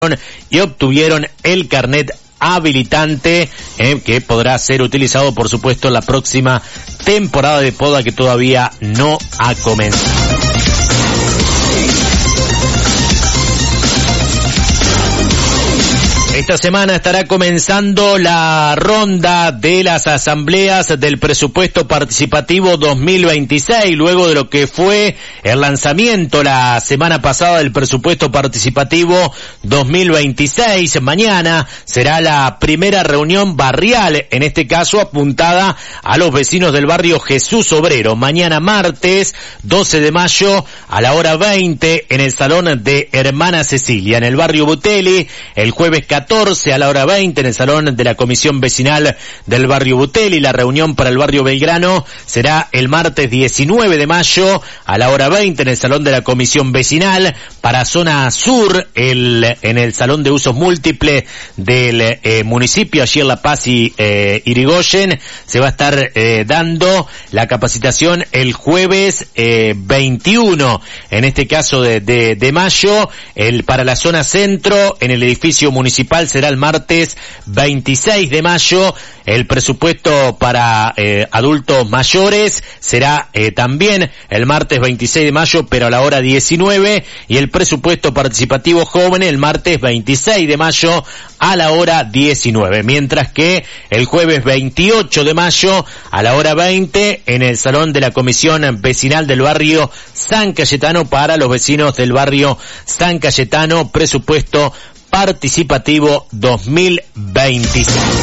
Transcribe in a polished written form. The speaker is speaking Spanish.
y obtuvieron el carnet habilitante que podrá ser utilizado, por supuesto, en la próxima temporada de poda que todavía no ha comenzado. Esta semana estará comenzando la ronda de las asambleas del presupuesto participativo 2026, luego de lo que fue el lanzamiento la semana pasada del presupuesto participativo 2026. Mañana será la primera reunión barrial, en este caso apuntada a los vecinos del barrio Jesús Obrero. Mañana martes 12 de mayo a la hora 20 en el salón de Hermana Cecilia, en el barrio Butelli. El jueves 14 a la hora 20 en el salón de la comisión vecinal del barrio Butelli. La reunión para el barrio Belgrano será el martes 19 de mayo a la hora 20 en el salón de la comisión vecinal. Para zona sur, en el salón de usos múltiples del municipio, allí en La Paz y Irigoyen, se va a estar dando la capacitación el jueves 21, en este caso de mayo. Para la zona centro, en el edificio municipal, será el martes 26 de mayo. El presupuesto para adultos mayores será también el martes 26 de mayo, pero a la hora 19, y el presupuesto participativo joven el martes 26 de mayo a la hora 19, mientras que el jueves 28 de mayo a la hora 20 en el salón de la comisión vecinal del barrio San Cayetano, para los vecinos del barrio San Cayetano, presupuesto participativo 2026.